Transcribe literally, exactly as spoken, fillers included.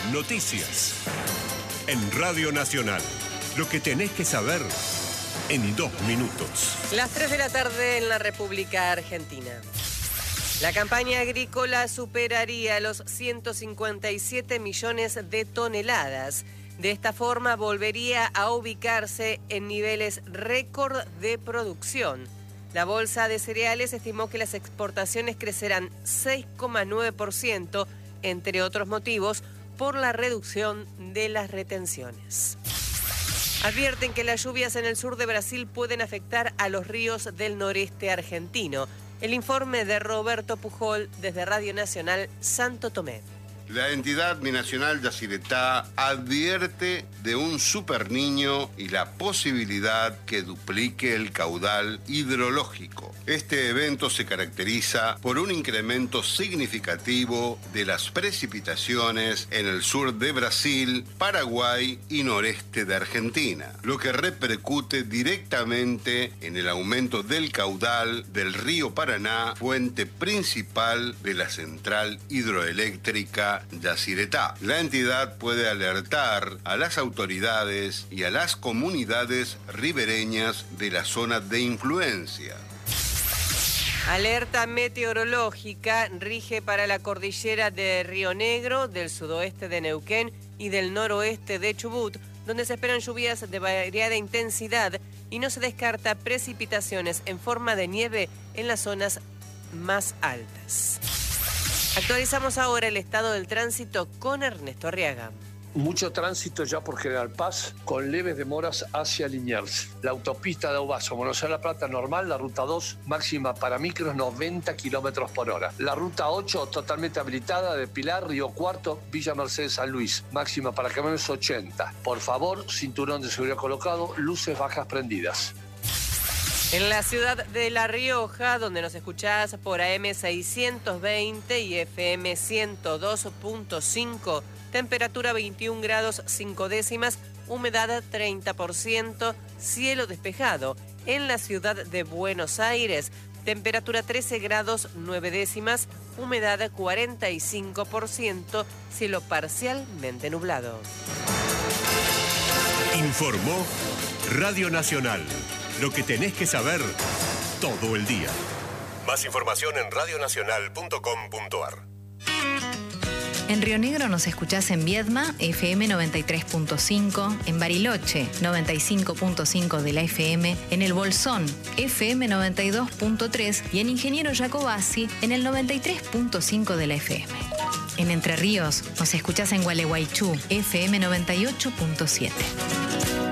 Noticias. En Radio Nacional. Lo que tenés que saber en dos minutos. Las tres de la tarde en la República Argentina. La campaña agrícola superaría los ciento cincuenta y siete millones de toneladas. De esta forma volvería a ubicarse en niveles récord de producción. La Bolsa de Cereales estimó que las exportaciones crecerán seis coma nueve por ciento, entre otros motivos, por la reducción de las retenciones. Advierten que las lluvias en el sur de Brasil pueden afectar a los ríos del noreste argentino. El informe de Roberto Pujol desde Radio Nacional Santo Tomé. La entidad binacional Yacyretá advierte de un superniño y la posibilidad que duplique el caudal hidrológico. Este evento se caracteriza por un incremento significativo de las precipitaciones en el sur de Brasil, Paraguay y noreste de Argentina, lo que repercute directamente en el aumento del caudal del río Paraná, fuente principal de la central hidroeléctrica Yacyretá. La entidad puede alertar a las autoridades y a las comunidades ribereñas de la zona de influencia. Alerta meteorológica rige para la cordillera de Río Negro, del sudoeste de Neuquén y del noroeste de Chubut, donde se esperan lluvias de variada intensidad y no se descarta precipitaciones en forma de nieve en las zonas más altas. Actualizamos ahora el estado del tránsito con Ernesto Arriaga. Mucho tránsito ya por General Paz, con leves demoras hacia Liniers. La autopista de Aubazo, Buenos Aires-La Plata normal, la ruta dos, máxima para micros noventa kilómetros por hora. La ruta ocho, totalmente habilitada, de Pilar, Río Cuarto, Villa Mercedes, San Luis, máxima para camiones ochenta. Por favor, cinturón de seguridad colocado, luces bajas prendidas. En la ciudad de La Rioja, donde nos escuchás por A M seiscientos veinte y F M ciento dos punto cinco, temperatura veintiún grados cinco décimas, humedad treinta por ciento, cielo despejado. En la ciudad de Buenos Aires, temperatura trece grados nueve décimas, humedad cuarenta y cinco por ciento, cielo parcialmente nublado. Informó Radio Nacional. Lo que tenés que saber todo el día. Más información en radio nacional punto com punto a r. En Río Negro nos escuchás en Viedma, F M noventa y tres punto cinco, en Bariloche, noventa y cinco punto cinco de la F M, en El Bolsón, F M noventa y dos punto tres y en Ingeniero Jacobasi, en el noventa y tres punto cinco de la F M. En Entre Ríos nos escuchás en Gualeguaychú, F M noventa y ocho punto siete.